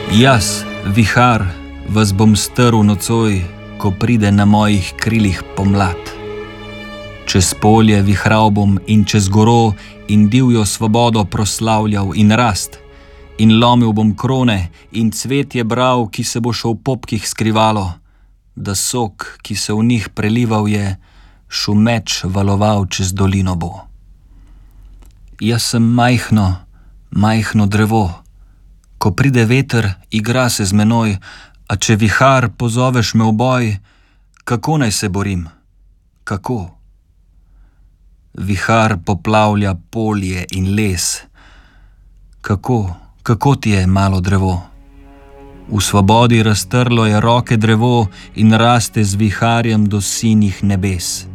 Jaz, vihar, vas bom strl nocoj, ko pride na mojih krilih pomlad. Čez polje vihral bom in čez goro in divjo svobodo proslavljal in rast, in lomil bom krone in cvetje bral, ki se bo še v popkih skrivalo, da sok, ki se v njih prelival je, šumeč valoval čez dolino bo. Jaz sem majhno, majhno drevo. Ko pride veter, igra se z menoj, a če vihar pozoveš me v boj, kako naj se borim? Kako? Vihar poplavlja polje in les. Kako ti je, malo drevo? V svobodi raztrlo je roke drevo in raste z viharjem do sinjih nebes.